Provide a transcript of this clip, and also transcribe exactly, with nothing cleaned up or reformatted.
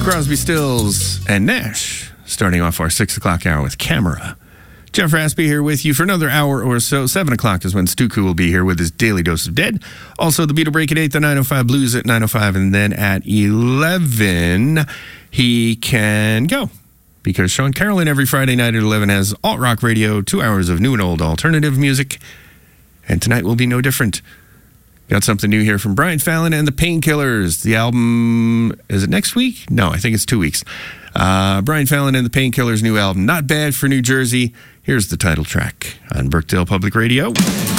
Crosby, Stills, and Nash, starting off our six o'clock hour with Camera. Jeff Raspy here with you for another hour or so. seven o'clock is when Stuku will be here with his daily dose of dead. Also, the Beatle Break at eight, the nine oh five Blues at nine oh five, and then at eleven, he can go. Because Sean Carolyn every Friday night at eleven has Alt Rock Radio, two hours of new and old alternative music. And tonight will be no different. Got something new here from Brian Fallon and the Painkillers. The album, is it next week? No, I think it's two weeks. Uh, Brian Fallon and the Painkillers' new album, Not Bad for New Jersey. Here's the title track on Birkdale Public Radio.